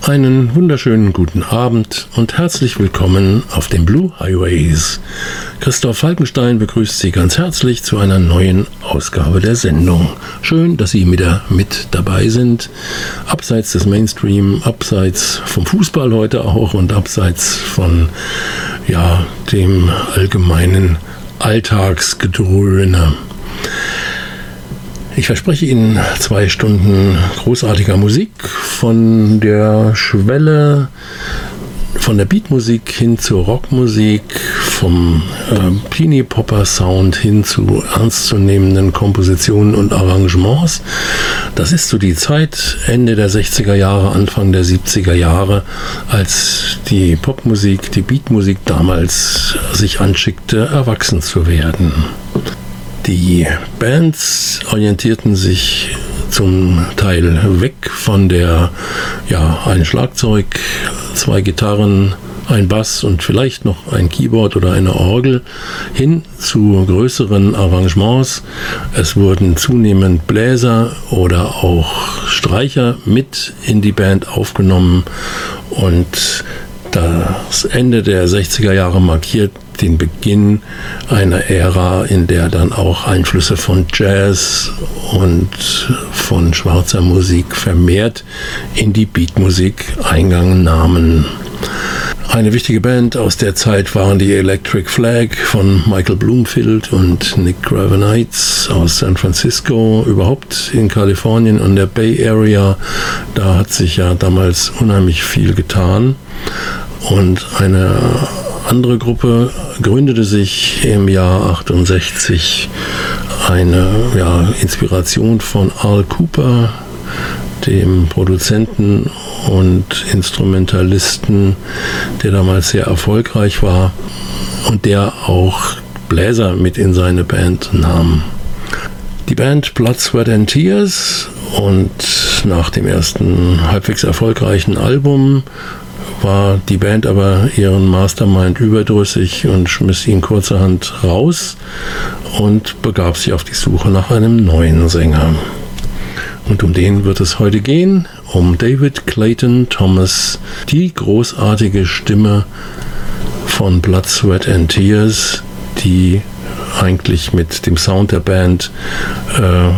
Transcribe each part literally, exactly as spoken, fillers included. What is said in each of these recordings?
Einen wunderschönen guten Abend und herzlich willkommen auf den Blue Highways. Christoph Falkenstein begrüßt Sie ganz herzlich zu einer neuen Ausgabe der Sendung. Schön, dass Sie wieder mit dabei sind. Abseits des Mainstream, abseits vom Fußball heute auch und abseits von ja, dem allgemeinen Alltagsgedröhne. Ich verspreche Ihnen zwei Stunden großartiger Musik von der Schwelle, von der Beatmusik hin zur Rockmusik, vom äh, Teenie-Popper-Sound hin zu ernstzunehmenden Kompositionen und Arrangements. Das ist so die Zeit, Ende der sechziger Jahre, Anfang der siebziger Jahre, als die Popmusik, die Beatmusik damals sich anschickte, erwachsen zu werden. Die Bands orientierten sich zum Teil weg von der, ja, ein Schlagzeug, zwei Gitarren, ein Bass und vielleicht noch ein Keyboard oder eine Orgel hin zu größeren Arrangements. Es wurden zunehmend Bläser oder auch Streicher mit in die Band aufgenommen und das Ende der sechziger Jahre markiert den Beginn einer Ära, in der dann auch Einflüsse von Jazz und von schwarzer Musik vermehrt in die Beatmusik Eingang nahmen. Eine wichtige Band aus der Zeit waren die Electric Flag von Michael Bloomfield und Nick Gravenites aus San Francisco, überhaupt in Kalifornien und der Bay Area. Da hat sich ja damals unheimlich viel getan. Und eine andere Gruppe gründete sich im Jahr achtundsechzig, eine ja, Inspiration von Al Kooper, dem Produzenten und Instrumentalisten, der damals sehr erfolgreich war und der auch Bläser mit in seine Band nahm. Die Band Blood, Sweat and Tears, und nach dem ersten halbwegs erfolgreichen Album war die Band aber ihren Mastermind überdrüssig und schmiss ihn kurzerhand raus und begab sich auf die Suche nach einem neuen Sänger. Und um den wird es heute gehen, um David Clayton Thomas, die großartige Stimme von Blood, Sweat and Tears, die eigentlich mit dem Sound der Band äh,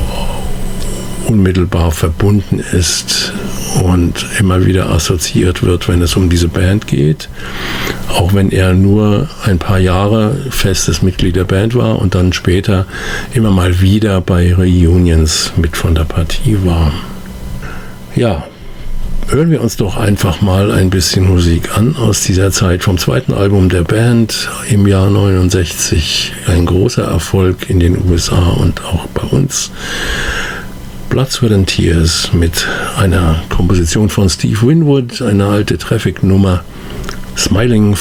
unmittelbar verbunden ist und immer wieder assoziiert wird, wenn es um diese Band geht. Auch wenn er nur ein paar Jahre festes Mitglied der Band war und dann später immer mal wieder bei Reunions mit von der Partie war. Ja, hören wir uns doch einfach mal ein bisschen Musik an aus dieser Zeit vom zweiten Album der Band im Jahr neunundsechzig. Ein großer Erfolg in den U S A und auch bei uns. Blood, Sweat and Tears mit einer Komposition von Steve Winwood, eine alte Traffic-Nummer, Smiling